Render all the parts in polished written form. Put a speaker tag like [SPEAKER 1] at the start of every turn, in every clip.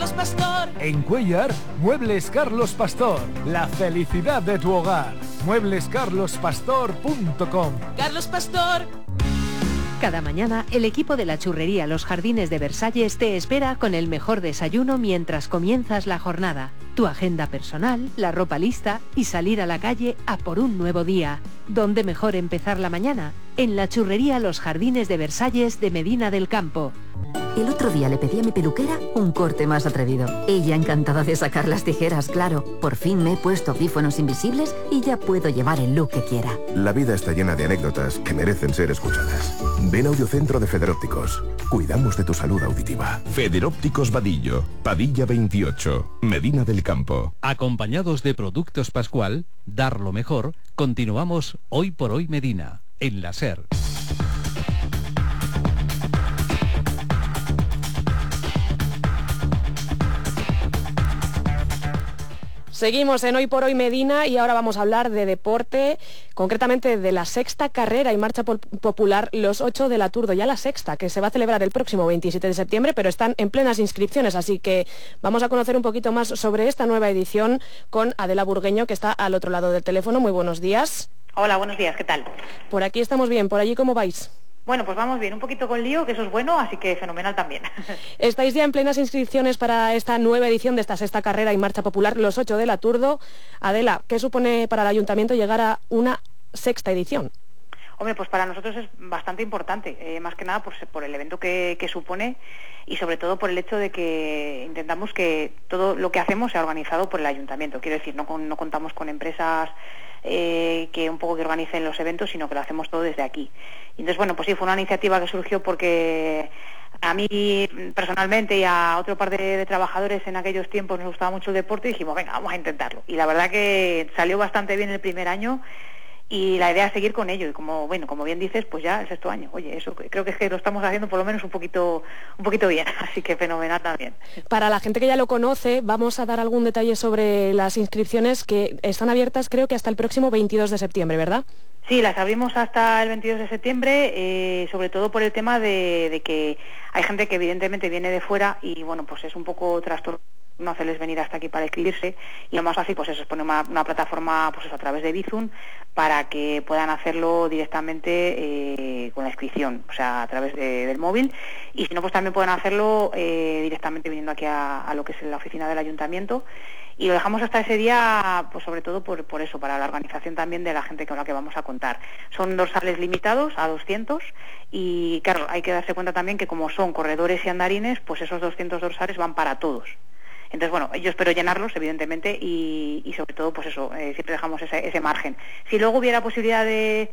[SPEAKER 1] Carlos Pastor.
[SPEAKER 2] En Cuéllar, Muebles Carlos Pastor. La felicidad de tu hogar. mueblescarlospastor.com.
[SPEAKER 1] Carlos Pastor.
[SPEAKER 3] Cada mañana, el equipo de la churrería Los Jardines de Versalles te espera con el mejor desayuno mientras comienzas la jornada. Tu agenda personal, la ropa lista y salir a la calle a por un nuevo día. ¿Dónde mejor empezar la mañana? En la churrería Los Jardines de Versalles de Medina del Campo.
[SPEAKER 4] El otro día le pedí a mi peluquera un corte más atrevido. Ella encantada de sacar las tijeras, claro. Por fin me he puesto audífonos invisibles y ya puedo llevar el look que quiera.
[SPEAKER 5] La vida está llena de anécdotas que merecen ser escuchadas. Ven a Audiocentro de Federópticos. Cuidamos de tu salud auditiva.
[SPEAKER 6] Federópticos Vadillo, Padilla 28, Medina del Campo.
[SPEAKER 7] Acompañados de Productos Pascual, dar lo mejor, continuamos Hoy por Hoy Medina, en la SER.
[SPEAKER 8] Seguimos en Hoy por Hoy Medina y ahora vamos a hablar de deporte, concretamente de la sexta carrera y marcha popular Los 8 de la Turdo, ya la sexta, que se va a celebrar el próximo 27 de septiembre, pero están en plenas inscripciones, así que vamos a conocer un poquito más sobre esta nueva edición con Adela Burgueño, que está al otro lado del teléfono. Muy buenos días.
[SPEAKER 9] Hola, buenos días, ¿qué tal?
[SPEAKER 8] Por aquí estamos bien, ¿por allí cómo vais?
[SPEAKER 9] Bueno, pues vamos bien, un poquito con lío, que eso es bueno, así que fenomenal también.
[SPEAKER 8] Estáis ya en plenas inscripciones para esta nueva edición de esta sexta carrera y marcha popular Los 8 de la Turdo. Adela, ¿qué supone para el Ayuntamiento llegar a una sexta edición?
[SPEAKER 9] Hombre, pues para nosotros es bastante importante, más que nada por el evento que supone y sobre todo por el hecho de que intentamos que todo lo que hacemos sea organizado por el Ayuntamiento. Quiero decir, no contamos con empresas que un poco que organicen los eventos, sino que lo hacemos todo desde aquí. Y entonces, bueno, pues sí, fue una iniciativa que surgió porque a mí personalmente y a otro par de trabajadores en aquellos tiempos nos gustaba mucho el deporte y dijimos, venga, vamos a intentarlo. Y la verdad que salió bastante bien el primer año y la idea es seguir con ello. Y como bien dices, pues ya el sexto año. Oye, eso creo que es que lo estamos haciendo por lo menos un poquito bien, así que fenomenal también.
[SPEAKER 8] Para la gente que ya lo conoce, vamos a dar algún detalle sobre las inscripciones que están abiertas, creo que hasta el próximo 22 de septiembre, ¿verdad?
[SPEAKER 9] Sí, las abrimos hasta el 22 de septiembre, sobre todo por el tema de que hay gente que evidentemente viene de fuera y bueno, pues es un poco trastorno no hacerles venir hasta aquí para inscribirse y lo más fácil pues eso es poner una plataforma pues eso, a través de Bizum para que puedan hacerlo directamente con la inscripción, o sea, a través del móvil y si no pues también pueden hacerlo directamente viniendo aquí a lo que es la oficina del Ayuntamiento y lo dejamos hasta ese día pues sobre todo por eso, para la organización también de la gente con la que vamos a contar. Son dorsales limitados a 200 y claro, hay que darse cuenta también que como son corredores y andarines, pues esos 200 dorsales van para todos. Entonces, bueno, yo espero llenarlos, evidentemente, y sobre todo, pues eso, siempre dejamos ese margen. Si luego hubiera posibilidad de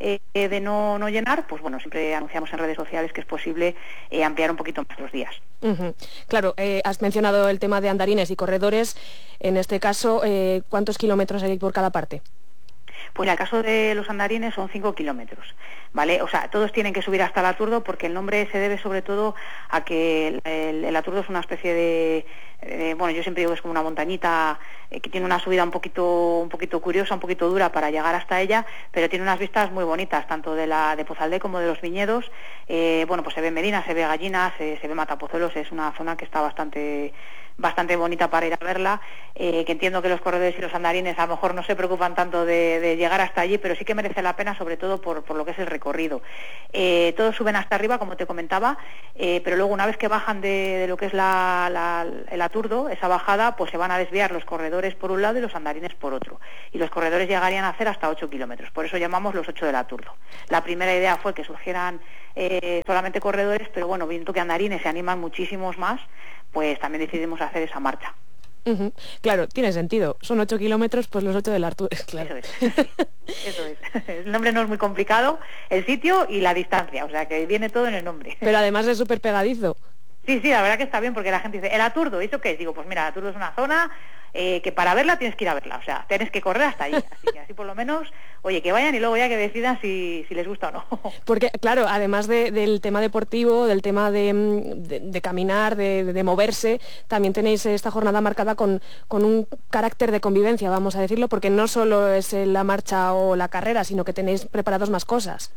[SPEAKER 9] no llenar, pues bueno, siempre anunciamos en redes sociales que es posible ampliar un poquito más los días.
[SPEAKER 8] Uh-huh. Claro, has mencionado el tema de andarines y corredores. En este caso, ¿cuántos kilómetros hay por cada parte?
[SPEAKER 9] Pues en el caso de los andarines son 5 kilómetros, ¿vale? O sea, todos tienen que subir hasta el Aturdo porque el nombre se debe sobre todo a que el Aturdo es una especie de bueno, yo siempre digo que es como una montañita que tiene una subida un poquito curiosa, un poquito dura para llegar hasta ella, pero tiene unas vistas muy bonitas, tanto de Pozaldé como de los viñedos. Bueno, pues se ve Medina, se ve Gallinas, se ve Matapozuelos, es una zona que está bastante bonita para ir a verla, que entiendo que los corredores y los andarines a lo mejor no se preocupan tanto de llegar hasta allí, pero sí que merece la pena, sobre todo por lo que es el recorrido. Todos suben hasta arriba, como te comentaba, pero luego una vez que bajan de lo que es el Aturdo, esa bajada, pues se van a desviar los corredores por un lado y los andarines por otro. Y los corredores llegarían a hacer hasta 8 kilómetros, por eso llamamos los 8 del Aturdo. La primera idea fue que surgieran solamente corredores, pero bueno, viendo que andarines se animan muchísimos más, pues también decidimos hacer esa marcha.
[SPEAKER 8] Uh-huh. Claro, tiene sentido. Son 8 kilómetros, pues los 8 del Aturdo. Claro.
[SPEAKER 9] Eso es. Sí, eso es. El nombre no es muy complicado, el sitio y la distancia, o sea que viene todo en el nombre.
[SPEAKER 8] Pero además es súper pegadizo.
[SPEAKER 9] Sí, la verdad que está bien porque la gente dice, ¿el Aturdo? ¿Eso qué es? Digo, pues mira, el Aturdo es una zona que para verla tienes que ir a verla, o sea, tienes que correr hasta allí, así que así por lo menos, oye, que vayan y luego ya que decidan si les gusta o no.
[SPEAKER 8] Porque, claro, además del tema deportivo, del tema de caminar, de moverse, también tenéis esta jornada marcada con un carácter de convivencia, vamos a decirlo, porque no solo es la marcha o la carrera, sino que tenéis preparados más cosas.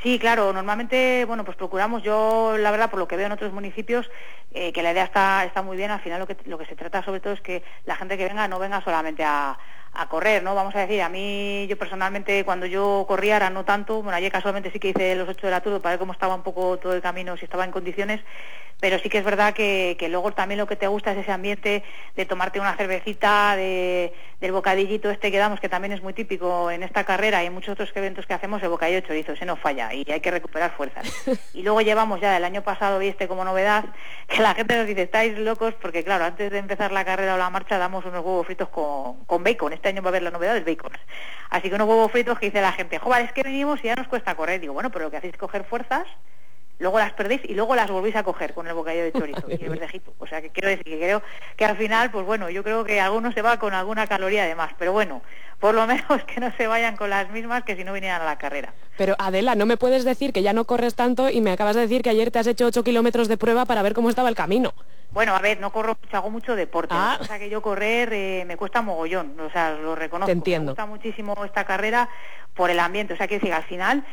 [SPEAKER 9] Sí, claro, normalmente, bueno, pues procuramos, yo la verdad, por lo que veo en otros municipios, que la idea está muy bien. Al final lo que se trata sobre todo es que la gente que venga no venga solamente a correr, ¿no? Vamos a decir, a mí, yo personalmente, cuando yo corría, ahora no tanto, bueno, ayer casualmente sí que hice los 8 de la Tour para ver cómo estaba un poco todo el camino, si estaba en condiciones, pero sí que es verdad que luego también lo que te gusta es ese ambiente de tomarte una cervecita, del bocadillito este que damos, que también es muy típico en esta carrera y en muchos otros eventos que hacemos, el bocadillo de chorizo, ese no falla y hay que recuperar fuerzas. Y luego llevamos ya del año pasado, y como novedad, que la gente nos dice, estáis locos, porque claro, antes de empezar la carrera o la marcha damos unos huevos fritos con bacon. Este año va a haber la novedad del bacon. Así que unos huevos fritos que dice la gente, joder, es que venimos y ya nos cuesta correr. Digo, bueno, pero lo que hacéis es coger fuerzas, luego las perdéis y luego las volvéis a coger con el bocadillo de chorizo y el verdejito. O sea, que quiero decir que creo que al final, pues bueno, yo creo que alguno se va con alguna caloría de más, pero bueno, por lo menos que no se vayan con las mismas que si no vinieran a la carrera.
[SPEAKER 8] Pero Adela, no me puedes decir que ya no corres tanto y me acabas de decir que ayer te has hecho 8 kilómetros de prueba para ver cómo estaba el camino.
[SPEAKER 9] Bueno, a ver, no corro mucho, hago mucho deporte.
[SPEAKER 8] Ah.
[SPEAKER 9] O sea, que yo correr me cuesta mogollón, o sea, lo reconozco.
[SPEAKER 8] Te entiendo.
[SPEAKER 9] Me gusta muchísimo esta carrera por el ambiente. O sea, que decir, al final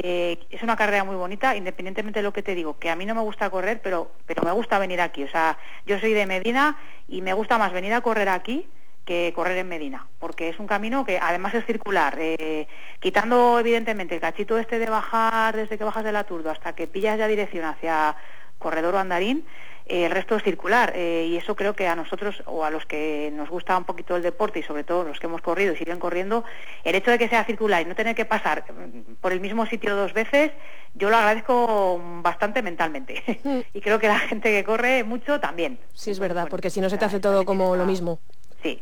[SPEAKER 9] es una carrera muy bonita, independientemente de lo que te digo, que a mí no me gusta correr, pero me gusta venir aquí. O sea, yo soy de Medina y me gusta más venir a correr aquí que correr en Medina, porque es un camino que además es circular, quitando evidentemente el cachito este de bajar desde que bajas de la Turdo hasta que pillas ya dirección hacia Corredor o Andarín, el resto es circular, y eso creo que a nosotros o a los que nos gusta un poquito el deporte y sobre todo los que hemos corrido y siguen corriendo, el hecho de que sea circular y no tener que pasar por el mismo sitio 2 veces, yo lo agradezco bastante mentalmente y creo que la gente que corre mucho también.
[SPEAKER 8] Sí, es verdad,
[SPEAKER 9] Bueno,
[SPEAKER 8] porque si no se te hace todo como lo mismo.
[SPEAKER 9] Sí.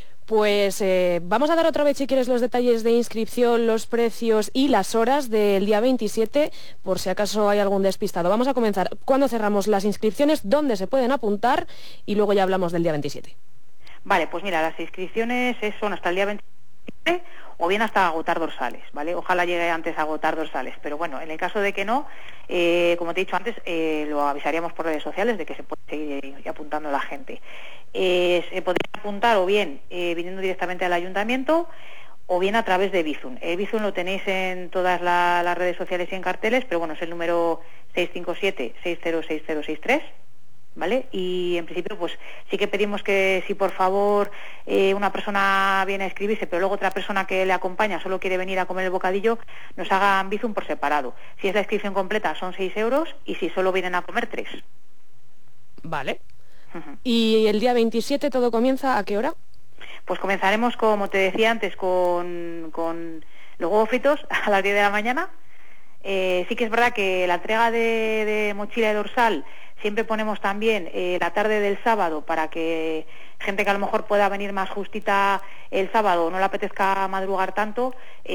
[SPEAKER 8] Pues vamos a dar otra vez, si quieres, los detalles de inscripción, los precios y las horas del día 27, por si acaso hay algún despistado. Vamos a comenzar. ¿Cuándo cerramos las inscripciones? ¿Dónde se pueden apuntar? Y luego ya hablamos del día 27.
[SPEAKER 9] Vale, pues mira, las inscripciones son hasta el día 27 o bien hasta agotar dorsales, ¿vale? Ojalá llegue antes a agotar dorsales, pero bueno, en el caso de que no, como te he dicho antes, lo avisaríamos por redes sociales de que se puede seguir apuntando la gente. Se podría apuntar o bien viniendo directamente al ayuntamiento o bien a través de Bizum. Bizum lo tenéis en todas las redes sociales y en carteles, pero bueno, es el número 657-606063, ¿vale? Y en principio pues sí que pedimos que si por favor una persona viene a inscribirse pero luego otra persona que le acompaña solo quiere venir a comer el bocadillo, nos hagan Bizum por separado. Si es la inscripción completa son 6 euros y si solo vienen a comer 3.
[SPEAKER 8] Vale. ¿Y el día 27 todo comienza a qué hora?
[SPEAKER 9] Pues comenzaremos, como te decía antes, con los huevos fritos a las 10 de la mañana. Sí que es verdad que la entrega de mochila y dorsal siempre ponemos también la tarde del sábado para que gente que a lo mejor pueda venir más justita el sábado o no le apetezca madrugar tanto,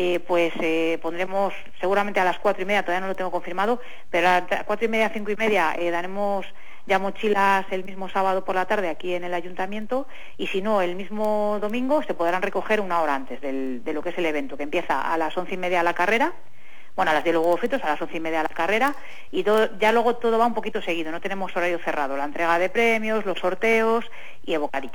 [SPEAKER 9] pondremos seguramente a las 4:30, todavía no lo tengo confirmado, pero a las 4:30, 5:30 daremos ya mochilas el mismo sábado por la tarde aquí en el ayuntamiento y si no, el mismo domingo se podrán recoger una hora antes de lo que es el evento, que empieza a las 11:30 la carrera. Bueno, a las 10 los huevos fritos, a las 11:30 la carrera y ya luego todo va un poquito seguido, no tenemos horario cerrado, la entrega de premios, los sorteos y el bocadillo.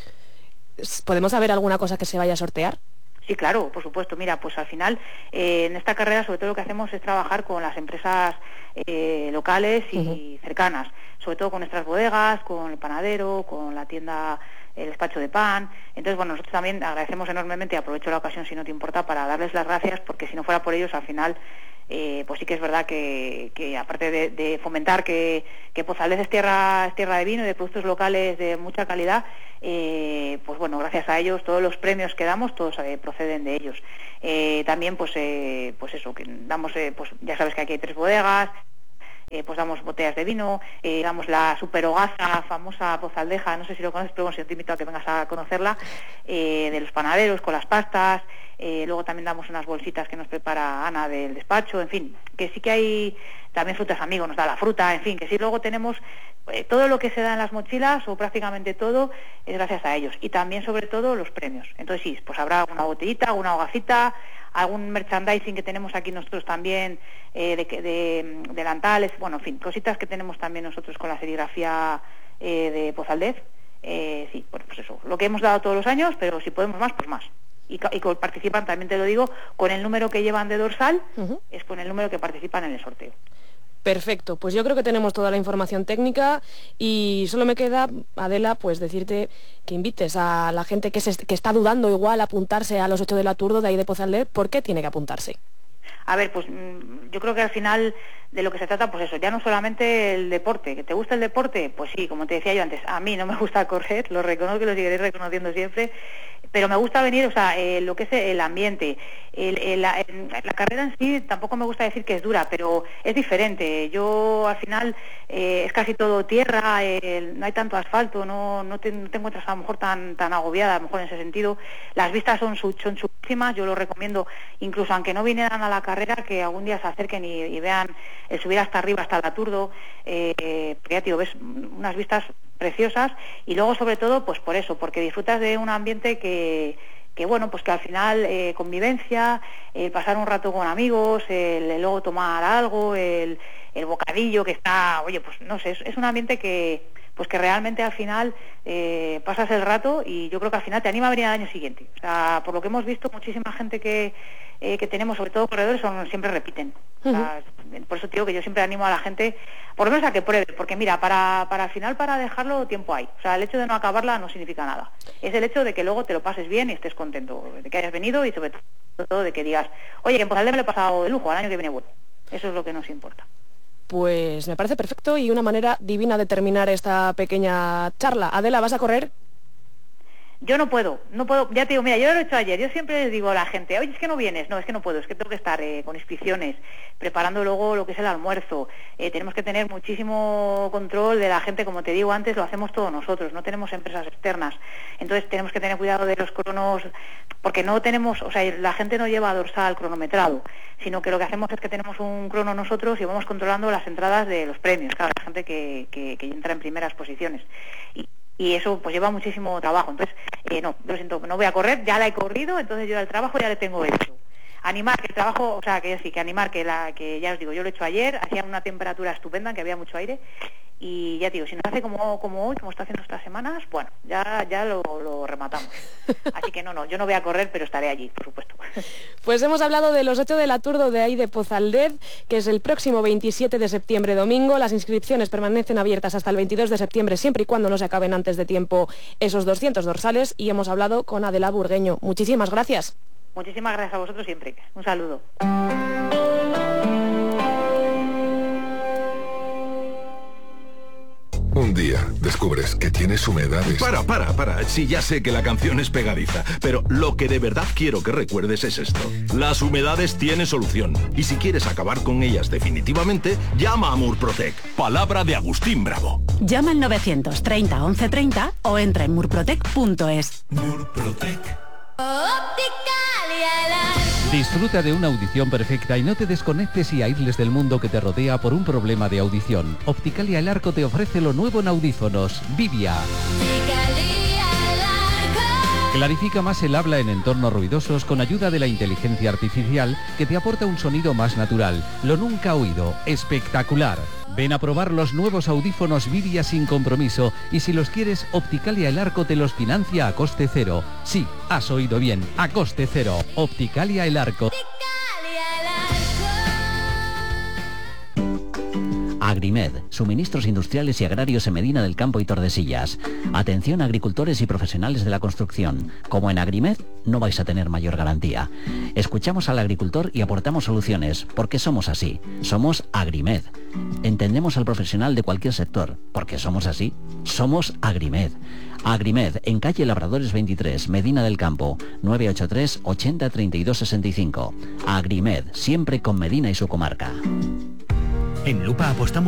[SPEAKER 8] ¿Podemos saber alguna cosa que se vaya a sortear?
[SPEAKER 9] Sí, claro, por supuesto. Mira, pues al final en esta carrera sobre todo lo que hacemos es trabajar con las empresas locales y cercanas, sobre todo con nuestras bodegas, con el panadero, con la tienda, el despacho de pan. Entonces, bueno, nosotros también agradecemos enormemente y aprovecho la ocasión, si no te importa, para darles las gracias, porque si no fuera por ellos, al final, pues sí que es verdad que aparte de fomentar que Pozaldez es tierra de vino y de productos locales de mucha calidad, pues bueno, gracias a ellos, todos los premios que damos, todos proceden de ellos. También, pues eso, que damos, pues ya sabes que aquí hay 3 bodegas, pues damos botellas de vino, damos la super hogaza famosa Pozaldeja, no sé si lo conoces, pero bueno, si te invito a que vengas a conocerla, de los panaderos con las pastas, luego también damos unas bolsitas que nos prepara Ana del despacho, en fin, que sí que hay también frutas amigos, nos da la fruta, en fin, que sí luego tenemos todo lo que se da en las mochilas o prácticamente todo es gracias a ellos y también sobre todo los premios. Entonces sí, pues habrá una botellita, una hogacita, algún merchandising que tenemos aquí nosotros también, de delantales, bueno, en fin, cositas que tenemos también nosotros con la serigrafía de Pozaldez. Sí, bueno, pues eso, lo que hemos dado todos los años, pero si podemos más, pues más. y participan, también te lo digo, con el número que llevan de dorsal, es con el número que participan en el sorteo.
[SPEAKER 8] Perfecto, pues yo creo que tenemos toda la información técnica y solo me queda, Adela, pues decirte que invites a la gente que está dudando igual apuntarse a los 8 de la Turdo de ahí de Pozalded. ¿Por qué tiene que apuntarse?
[SPEAKER 9] A ver, pues yo creo que al final de lo que se trata, pues eso, ya no solamente el deporte. ¿Que te gusta el deporte? Pues sí, como te decía yo antes, a mí no me gusta correr, lo reconozco y lo seguiré reconociendo siempre, pero me gusta venir, o sea, lo que es el ambiente. La carrera en sí tampoco me gusta decir que es dura, pero es diferente. Yo al final es casi todo tierra, no hay tanto asfalto, no te encuentras a lo mejor tan agobiada, a lo mejor en ese sentido. Las vistas son chulísimas, yo lo recomiendo, incluso aunque no vinieran a la carrera, que algún día se acerquen y vean el subir hasta arriba, hasta la Turdo, porque ya te digo, ves unas vistas preciosas, y luego sobre todo pues por eso, porque disfrutas de un ambiente que bueno, pues que al final convivencia, pasar un rato con amigos, luego tomar algo, el bocadillo que está, oye, pues no sé, es un ambiente que realmente al final pasas el rato, y yo creo que al final te anima a venir al año siguiente. O sea, por lo que hemos visto, muchísima gente que tenemos, sobre todo corredores, siempre repiten. O sea, por eso te digo que yo siempre animo a la gente, por lo menos a que pruebe, porque mira, para al final, para dejarlo, tiempo hay. O sea, el hecho de no acabarla no significa nada. Es el hecho de que luego te lo pases bien y estés contento de que hayas venido, y sobre todo de que digas, oye, que en Pozalded me lo he pasado de lujo, al año que viene vuelvo. Eso es lo que nos importa.
[SPEAKER 8] Pues me parece perfecto y una manera divina de terminar esta pequeña charla. Adela, ¿vas a correr?
[SPEAKER 9] Yo no puedo, ya te digo, mira, yo lo he hecho ayer, yo siempre les digo a la gente, oye, es que no vienes, no, es que no puedo, es que tengo que estar con inscripciones, preparando luego lo que es el almuerzo, tenemos que tener muchísimo control de la gente, como te digo antes, lo hacemos todos nosotros, no tenemos empresas externas, entonces tenemos que tener cuidado de los cronos, porque no tenemos, o sea, la gente no lleva dorsal cronometrado, sino que lo que hacemos es que tenemos un crono nosotros y vamos controlando las entradas de los premios, claro, la gente que entra en primeras posiciones. Y eso pues lleva muchísimo trabajo. Entonces, no, lo siento, no voy a correr, ya la he corrido, entonces yo el trabajo ya le tengo hecho. Animar que el trabajo, o sea, que sí, que animar que ya os digo, yo lo he hecho ayer, hacía una temperatura estupenda, que había mucho aire, y ya digo, si nos hace como hoy, como está haciendo estas semanas, bueno, ya lo rematamos. Así que no, yo no voy a correr, pero estaré allí, por supuesto.
[SPEAKER 8] Pues hemos hablado de los 8 de la Turdo de ahí de Pozalded, que es el próximo 27 de septiembre, domingo. Las inscripciones permanecen abiertas hasta el 22 de septiembre, siempre y cuando no se acaben antes de tiempo esos 200 dorsales, y hemos hablado con Adela Burgueño. Muchísimas gracias.
[SPEAKER 9] Muchísimas gracias a vosotros siempre. Un saludo.
[SPEAKER 1] Un día descubres que tienes humedades.
[SPEAKER 10] Para. Sí, ya sé que la canción es pegadiza, pero lo que de verdad quiero que recuerdes es esto. Las humedades tienen solución. Y si quieres acabar con ellas definitivamente, llama a Murprotec. Palabra de Agustín Bravo.
[SPEAKER 11] Llama al 930 1130 o entra en murprotec.es.
[SPEAKER 10] Murprotec.
[SPEAKER 7] Disfruta de una audición perfecta y no te desconectes y aísles del mundo que te rodea por un problema de audición. Opticalia El Arco te ofrece lo nuevo en audífonos, Vivia. Clarifica más el habla en entornos ruidosos con ayuda de la inteligencia artificial que te aporta un sonido más natural. Lo nunca oído, espectacular. Ven a probar los nuevos audífonos Vivia sin compromiso y si los quieres, Opticalia El Arco te los financia a coste cero. Sí, has oído bien, a coste cero. Opticalia El Arco.
[SPEAKER 12] Agrimed, suministros industriales y agrarios en Medina del Campo y Tordesillas. Atención a agricultores y profesionales de la construcción. Como en Agrimed, no vais a tener mayor garantía. Escuchamos al agricultor y aportamos soluciones, porque somos así. Somos Agrimed. Entendemos al profesional de cualquier sector, porque somos así. Somos Agrimed. Agrimed, en calle Labradores 23, Medina del Campo, 983 80 32 65. Agrimed, siempre con Medina y su comarca.
[SPEAKER 13] En Lupa apostamos